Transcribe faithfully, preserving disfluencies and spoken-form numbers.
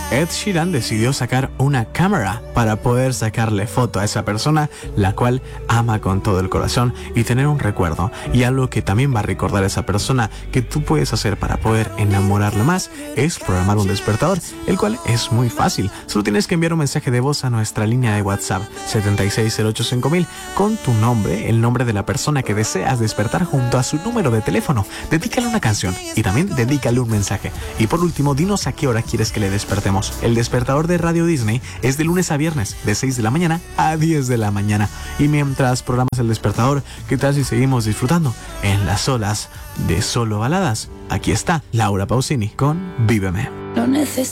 Ed Sheeran decidió sacar una cámara para poder sacarle foto a esa persona, la cual ama con todo el corazón, y tener un recuerdo. Y algo que también va a recordar a esa persona que tú puedes hacer para poder enamorarla más es programar un despertador, el cual es muy fácil. Solo tienes que enviar un mensaje de voz a nuestra línea de WhatsApp setenta y seis cero ocho cinco mil con tu nombre, el nombre de la persona que deseas despertar junto a su número de teléfono. Dedícale una canción y también dedícale un mensaje. Y por último, dinos a qué hora quieres que le despertemos. El despertador de Radio Disney es de lunes a viernes, de seis de la mañana a diez de la mañana. Y mientras programas el despertador, ¿qué tal si seguimos disfrutando en las olas de Solo Baladas? Aquí está Laura Pausini con Víveme. Lo necesito.